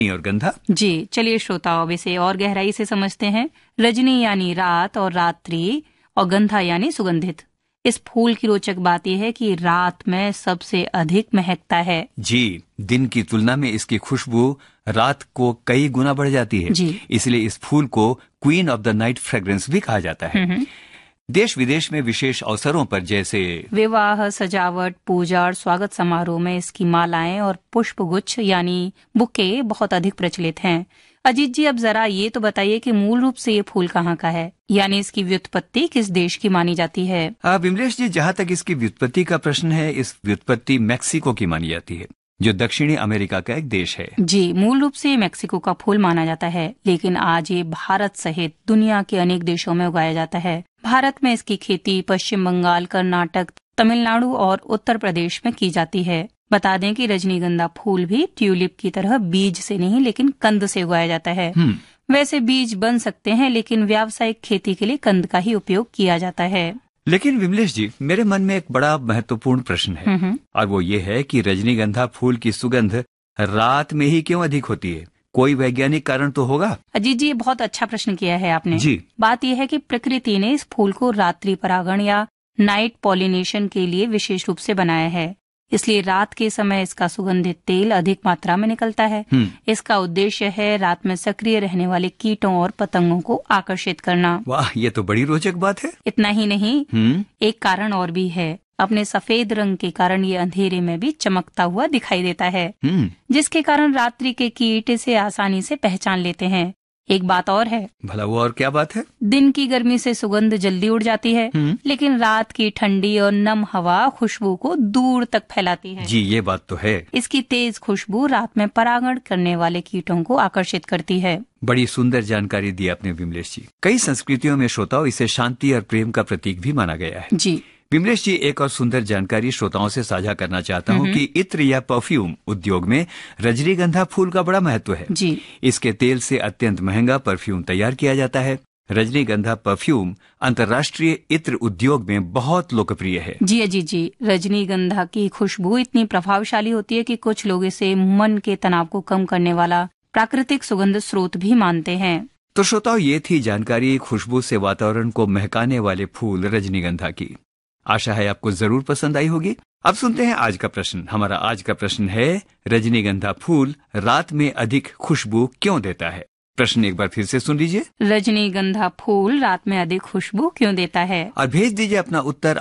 और गंधा। जी चलिए श्रोताओं, अब इसे और गहराई से समझते हैं। रजनी यानी रात और रात्रि, और गंधा यानी सुगंधित। इस फूल की रोचक बात यह है कि रात में सबसे अधिक महकता है। जी, दिन की तुलना में इसकी खुशबू रात को कई गुना बढ़ जाती है। जी। इसलिए इस फूल को queen of the night fragrance भी कहा जाता है। देश विदेश में विशेष अवसरों पर जैसे विवाह, सजावट, पूजा और स्वागत समारोह में इसकी मालाएं और पुष्पगुच्छ यानी बुके बहुत अधिक प्रचलित हैं। अजीत जी, अब जरा ये तो बताइए कि मूल रूप से ये फूल कहाँ का है, यानी इसकी व्युत्पत्ति किस देश की मानी जाती है? विमलेश जी, जहाँ तक इसकी व्युत्पत्ति का प्रश्न है, इस व्युत्पत्ति मैक्सिको की मानी जाती है, जो दक्षिणी अमेरिका का एक देश है। जी, मूल रूप से मैक्सिको का फूल माना जाता है, लेकिन आज ये भारत सहित दुनिया के अनेक देशों में उगाया जाता है। भारत में इसकी खेती पश्चिम बंगाल, कर्नाटक, तमिलनाडु और उत्तर प्रदेश में की जाती है। बता दें कि रजनीगंधा फूल भी ट्यूलिप की तरह बीज से नहीं लेकिन कंद से उगाया जाता है। वैसे बीज बन सकते हैं, लेकिन व्यावसायिक खेती के लिए कंद का ही उपयोग किया जाता है। लेकिन विमलेश जी, मेरे मन में एक बड़ा महत्वपूर्ण प्रश्न है, और वो ये है कि रजनीगंधा फूल की सुगंध रात में ही क्यों अधिक होती है? कोई वैज्ञानिक कारण तो होगा? अजीत जी, बहुत अच्छा प्रश्न किया है आपने। जी। बात यह है कि प्रकृति ने इस फूल को रात्रि परागण या नाइट पॉलिनेशन के लिए विशेष रूप से बनाया है, इसलिए रात के समय इसका सुगंधित तेल अधिक मात्रा में निकलता है। इसका उद्देश्य है रात में सक्रिय रहने वाले कीटों और पतंगों को आकर्षित करना। वाह, ये तो बड़ी रोचक बात है। इतना ही नहीं, एक कारण और भी है। अपने सफेद रंग के कारण ये अंधेरे में भी चमकता हुआ दिखाई देता है, जिसके कारण रात्रि के कीट इसे आसानी से पहचान लेते हैं। एक बात और है। भला वो और क्या बात है? दिन की गर्मी से सुगंध जल्दी उड़ जाती है, लेकिन रात की ठंडी और नम हवा खुशबू को दूर तक फैलाती है। जी, ये बात तो है। इसकी तेज खुशबू रात में परागण करने वाले कीटों को आकर्षित करती है। बड़ी सुंदर जानकारी दी आपने विमलेश जी। कई संस्कृतियों में श्रोताओं इसे शांति और प्रेम का प्रतीक भी माना गया है। जी विमलेश जी, एक और सुंदर जानकारी श्रोताओं से साझा करना चाहता हूँ कि इत्र या परफ्यूम उद्योग में रजनीगंधा फूल का बड़ा महत्व है। जी। इसके तेल से अत्यंत महंगा परफ्यूम तैयार किया जाता है। रजनीगंधा परफ्यूम अंतर्राष्ट्रीय इत्र उद्योग में बहुत लोकप्रिय है। जी अजीत जी, रजनीगंधा की खुशबू इतनी प्रभावशाली होती है कि कुछ लोग इसे मन के तनाव को कम करने वाला प्राकृतिक सुगंध स्रोत भी मानते हैं। तो श्रोताओं, ये थी जानकारी खुशबू से वातावरण को महकाने वाले फूल रजनीगंधा की। आशा है आपको जरूर पसंद आई होगी। अब सुनते हैं आज का प्रश्न। हमारा आज का प्रश्न है, रजनीगंधा फूल रात में अधिक खुशबू क्यों देता है? प्रश्न एक बार फिर से सुन लीजिए। रजनीगंधा फूल रात में अधिक खुशबू क्यों देता है? और भेज दीजिए अपना उत्तर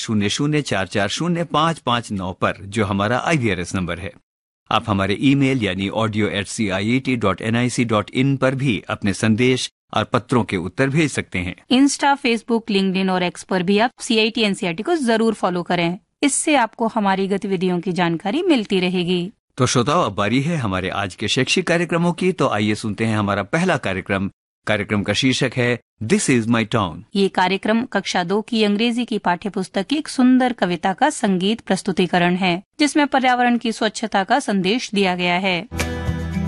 8800440559 पर, जो हमारा IVRS नंबर है। आप हमारे ईमेल यानी audio@ciet.nic.in पर भी अपने संदेश और पत्रों के उत्तर भेज सकते हैं। इंस्टा, फेसबुक, लिंक्डइन और एक्स पर भी आप CIT NCERT को जरूर फॉलो करें। इससे आपको हमारी गतिविधियों की जानकारी मिलती रहेगी। तो श्रोताओं, अब बारी है हमारे आज के शैक्षिक कार्यक्रमों की। तो आइए सुनते हैं हमारा पहला कार्यक्रम। कार्यक्रम का शीर्षक है दिस इज माई टाउन। ये कार्यक्रम कक्षा 2 की अंग्रेजी की पाठ्यपुस्तक की एक सुंदर कविता का संगीत प्रस्तुतिकरण है, जिसमें पर्यावरण की स्वच्छता का संदेश दिया गया है।